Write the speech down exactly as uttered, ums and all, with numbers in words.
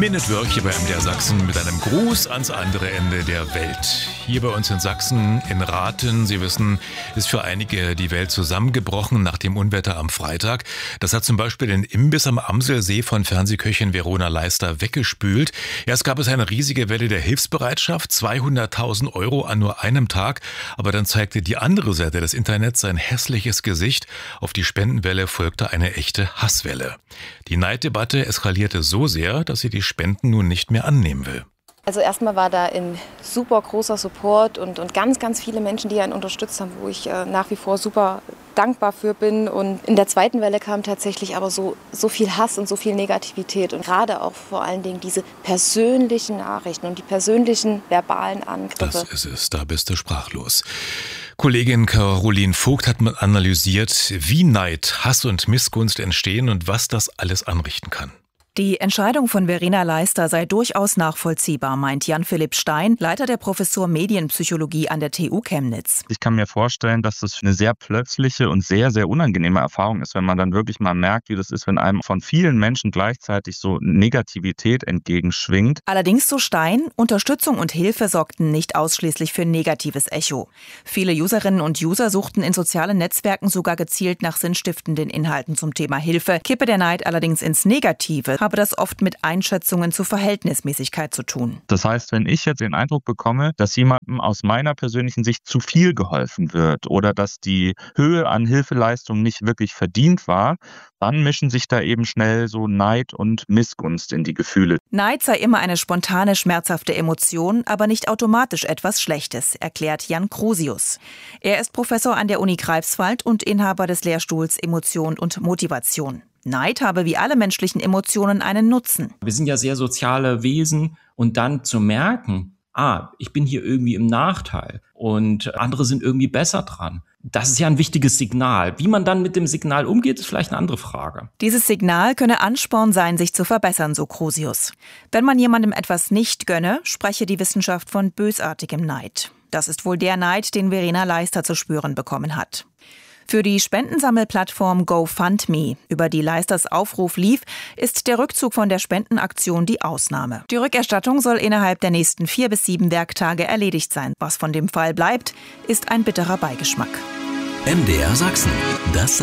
Men at Work hier bei M D R Sachsen mit einem Gruß ans andere Ende der Welt. Hier bei uns in Sachsen, in Rathen, Sie wissen, ist für einige die Welt zusammengebrochen nach dem Unwetter am Freitag. Das hat zum Beispiel den Imbiss am Amselsee von Fernsehköchin Verona Leister weggespült. Erst gab es eine riesige Welle der Hilfsbereitschaft, zweihunderttausend Euro an nur einem Tag. Aber dann zeigte die andere Seite des Internets sein hässliches Gesicht. Auf die Spendenwelle folgte eine echte Hasswelle. Die Neiddebatte eskalierte so sehr, dass sie die Spenden nun nicht mehr annehmen will. Also erstmal war da ein super großer Support und, und ganz, ganz viele Menschen, die einen unterstützt haben, wo ich äh, nach wie vor super dankbar für bin. Und in der zweiten Welle kam tatsächlich aber so, so viel Hass und so viel Negativität. Und gerade auch vor allen Dingen diese persönlichen Nachrichten und die persönlichen verbalen Angriffe. Das ist es, da bist du sprachlos. Kollegin Caroline Vogt hat mal analysiert, wie Neid, Hass und Missgunst entstehen und was das alles anrichten kann. Die Entscheidung von Verena Leister sei durchaus nachvollziehbar, meint Jan-Philipp Stein, Leiter der Professur Medienpsychologie an der T U Chemnitz. Ich kann mir vorstellen, dass das eine sehr plötzliche und sehr, sehr unangenehme Erfahrung ist, wenn man dann wirklich mal merkt, wie das ist, wenn einem von vielen Menschen gleichzeitig so Negativität entgegenschwingt. Allerdings, so Stein, Unterstützung und Hilfe sorgten nicht ausschließlich für negatives Echo. Viele Userinnen und User suchten in sozialen Netzwerken sogar gezielt nach sinnstiftenden Inhalten zum Thema Hilfe. Kippe der Neid allerdings ins Negative, habe das oft mit Einschätzungen zur Verhältnismäßigkeit zu tun. Das heißt, wenn ich jetzt den Eindruck bekomme, dass jemandem aus meiner persönlichen Sicht zu viel geholfen wird oder dass die Höhe an Hilfeleistung nicht wirklich verdient war, dann mischen sich da eben schnell so Neid und Missgunst in die Gefühle. Neid sei immer eine spontane, schmerzhafte Emotion, aber nicht automatisch etwas Schlechtes, erklärt Jan Crusius. Er ist Professor an der Uni Greifswald und Inhaber des Lehrstuhls Emotion und Motivation. Neid habe wie alle menschlichen Emotionen einen Nutzen. Wir sind ja sehr soziale Wesen und dann zu merken, ah, ich bin hier irgendwie im Nachteil und andere sind irgendwie besser dran. Das ist ja ein wichtiges Signal. Wie man dann mit dem Signal umgeht, ist vielleicht eine andere Frage. Dieses Signal könne Ansporn sein, sich zu verbessern, so Crusius. Wenn man jemandem etwas nicht gönne, spreche die Wissenschaft von bösartigem Neid. Das ist wohl der Neid, den Verena Leister zu spüren bekommen hat. Für die Spendensammelplattform GoFundMe, über die Leisters Aufruf lief, ist der Rückzug von der Spendenaktion die Ausnahme. Die Rückerstattung soll innerhalb der nächsten vier bis sieben Werktage erledigt sein. Was von dem Fall bleibt, ist ein bitterer Beigeschmack. M D R Sachsen, das